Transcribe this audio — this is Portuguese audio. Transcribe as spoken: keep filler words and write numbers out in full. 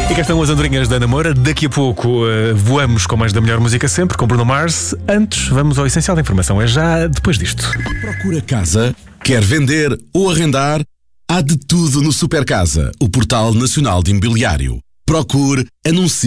E cá estão as andorinhas da Ana Moura. Daqui a pouco uh, voamos com mais da melhor música sempre, com Bruno Mars. Antes, vamos ao essencial da informação. É já depois disto. Procura casa? Quer vender ou arrendar? Há de tudo no Supercasa, o portal nacional de imobiliário. Procure, anuncie.